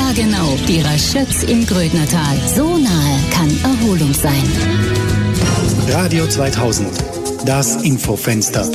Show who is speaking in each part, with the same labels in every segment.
Speaker 1: Haargenau, die Raschötz im Grödnertal. So nahe kann Erholung sein.
Speaker 2: Radio 2000, das Infofenster.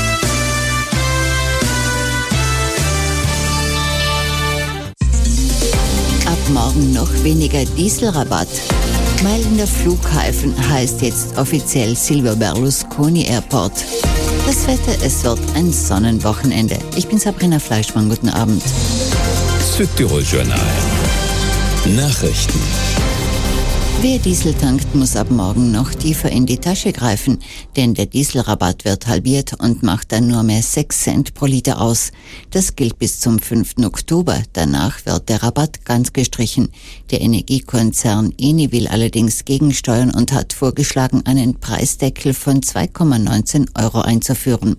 Speaker 3: Ab morgen noch weniger Dieselrabatt. Meilender Flughafen heißt jetzt offiziell Silvio Berlusconi Airport. Das Wetter, es wird ein Sonnenwochenende. Ich bin Sabrina Fleischmann, guten Abend.
Speaker 4: Südtirol Journal. Nachrichten.
Speaker 3: Wer Diesel tankt, muss ab morgen noch tiefer in die Tasche greifen, denn der Dieselrabatt wird halbiert und macht dann nur mehr 6 Cent pro Liter aus. Das gilt bis zum 5. Oktober. Danach wird der Rabatt ganz gestrichen. Der Energiekonzern Eni will allerdings gegensteuern und hat vorgeschlagen, einen Preisdeckel von 2,19 € einzuführen.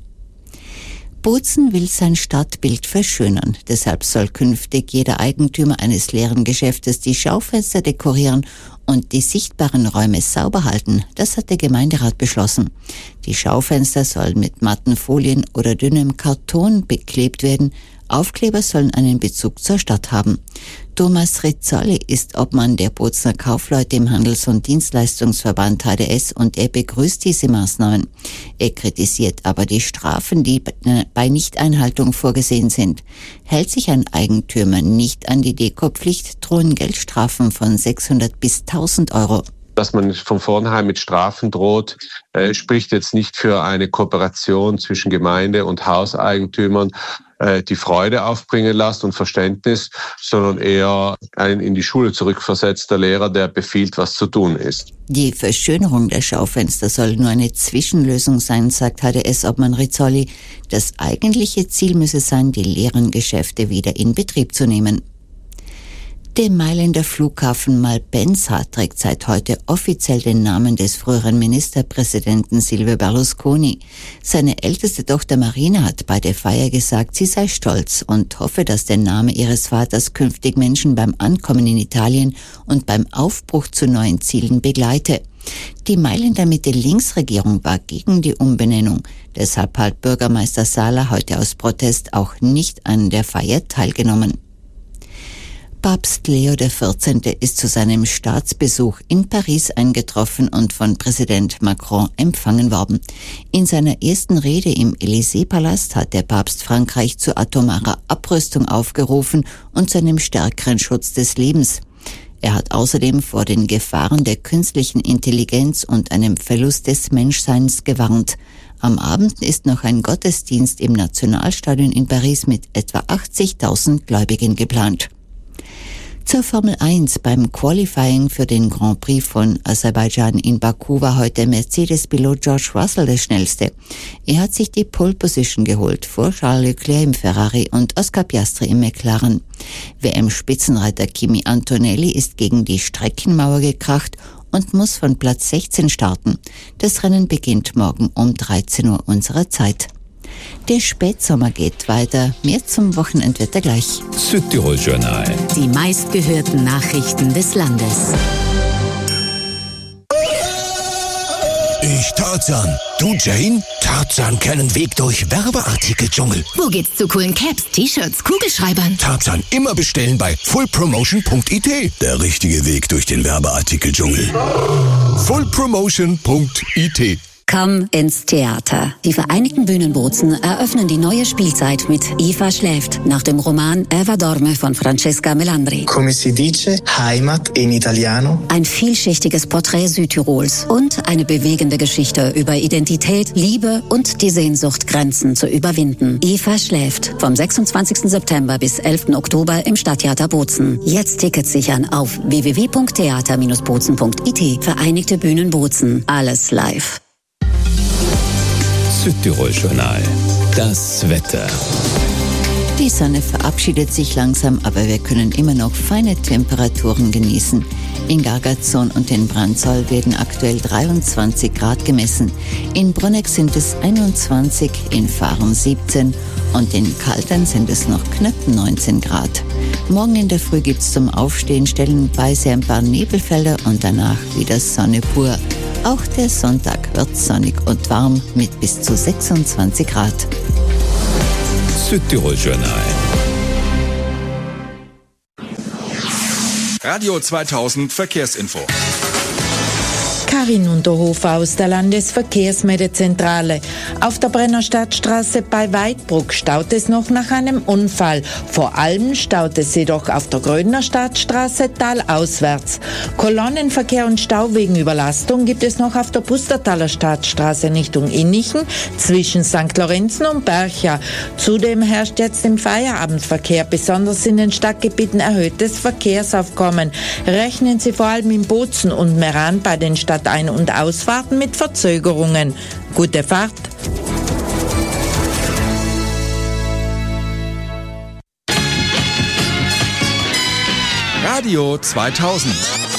Speaker 3: Bozen will sein Stadtbild verschönern. Deshalb soll künftig jeder Eigentümer eines leeren Geschäftes die Schaufenster dekorieren und die sichtbaren Räume sauber halten. Das hat der Gemeinderat beschlossen. Die Schaufenster sollen mit matten Folien oder dünnem Karton beklebt werden. Aufkleber sollen einen Bezug zur Stadt haben. Thomas Rizzoli ist Obmann der Bozener Kaufleute im Handels- und Dienstleistungsverband HDS und er begrüßt diese Maßnahmen. Er kritisiert aber die Strafen, die bei Nichteinhaltung vorgesehen sind. Hält sich ein Eigentümer nicht an die Dekopflicht, drohen Geldstrafen von 600 bis 1000 €.
Speaker 5: Dass man von vornherein mit Strafen droht, spricht jetzt nicht für eine Kooperation zwischen Gemeinde und Hauseigentümern, die Freude aufbringen lässt und Verständnis, sondern eher ein in die Schule zurückversetzter Lehrer, der befiehlt, was zu tun ist.
Speaker 3: Die Verschönerung der Schaufenster soll nur eine Zwischenlösung sein, sagt HDS-Obmann Rizzoli. Das eigentliche Ziel müsse sein, die leeren Geschäfte wieder in Betrieb zu nehmen. Der Mailänder Flughafen Malpensa trägt seit heute offiziell den Namen des früheren Ministerpräsidenten Silvio Berlusconi. Seine älteste Tochter Marina hat bei der Feier gesagt, sie sei stolz und hoffe, dass der Name ihres Vaters künftig Menschen beim Ankommen in Italien und beim Aufbruch zu neuen Zielen begleite. Die Mailänder Mitte-Links-Regierung war gegen die Umbenennung. Deshalb hat Bürgermeister Sala heute aus Protest auch nicht an der Feier teilgenommen. Papst Leo XIV. Ist zu seinem Staatsbesuch in Paris eingetroffen und von Präsident Macron empfangen worden. In seiner ersten Rede im Élysée-Palast hat der Papst Frankreich zu atomarer Abrüstung aufgerufen und zu einem stärkeren Schutz des Lebens. Er hat außerdem vor den Gefahren der künstlichen Intelligenz und einem Verlust des Menschseins gewarnt. Am Abend ist noch ein Gottesdienst im Nationalstadion in Paris mit etwa 80.000 Gläubigen geplant. Zur Formel 1 beim Qualifying für den Grand Prix von Aserbaidschan in Baku war heute Mercedes-Pilot George Russell der Schnellste. Er hat sich die Pole Position geholt vor Charles Leclerc im Ferrari und Oscar Piastri im McLaren. WM-Spitzenreiter Kimi Antonelli ist gegen die Streckenmauer gekracht und muss von Platz 16 starten. Das Rennen beginnt morgen um 13 Uhr unserer Zeit. Der Spätsommer geht weiter. Mehr zum Wochenendwetter gleich.
Speaker 4: Südtirol Journal.
Speaker 1: Die meistgehörten Nachrichten des Landes.
Speaker 6: Ich Tarzan. Du Jane? Tarzan kennen Weg durch Werbeartikel-Dschungel.
Speaker 1: Wo geht's zu coolen Caps, T-Shirts, Kugelschreibern?
Speaker 6: Tarzan immer bestellen bei fullpromotion.it. Der richtige Weg durch den Werbeartikel-Dschungel. fullpromotion.it.
Speaker 7: Komm ins Theater. Die Vereinigten Bühnen Bozen eröffnen die neue Spielzeit mit Eva schläft, nach dem Roman Eva dorme von Francesca Melandri.
Speaker 8: Come si dice, Heimat in Italiano.
Speaker 7: Ein vielschichtiges Porträt Südtirols und eine bewegende Geschichte über Identität, Liebe und die Sehnsucht, Grenzen zu überwinden. Eva schläft, vom 26. September bis 11. Oktober im Stadttheater Bozen. Jetzt Tickets sichern auf www.theater-bozen.it. Vereinigte Bühnen Bozen. Alles live.
Speaker 4: Südtirol Journal. Das Wetter.
Speaker 3: Die Sonne verabschiedet sich langsam, aber wir können immer noch feine Temperaturen genießen. In Gargatzon und in Brandsal werden aktuell 23 Grad gemessen. In Bruneck sind es 21, in Fahren 17 und in Kaltern sind es noch knapp 19 Grad. Morgen in der Früh gibt's zum Aufstehen stellenweise ein paar Nebelfelder und danach wieder Sonne pur. Auch der Sonntag wird sonnig und warm mit bis zu 26 Grad.
Speaker 4: Südtirol Journal.
Speaker 9: Radio 2000 Verkehrsinfo.
Speaker 10: Karin Unterhofer aus der Landesverkehrsmeldezentrale. Auf der Brennerstadtstraße bei Weidbruck staut es noch nach einem Unfall. Vor allem staut es jedoch auf der Grödner Stadtstraße talauswärts. Kolonnenverkehr und Stau wegen Überlastung gibt es noch auf der Pustertaler Stadtstraße in Richtung Innichen zwischen St. Lorenzen und Bercha. Zudem herrscht jetzt im Feierabendverkehr, besonders in den Stadtgebieten, erhöhtes Verkehrsaufkommen. Rechnen Sie vor allem in Bozen und Meran bei den Ein- und Ausfahrten mit Verzögerungen. Gute Fahrt!
Speaker 9: Radio 2000.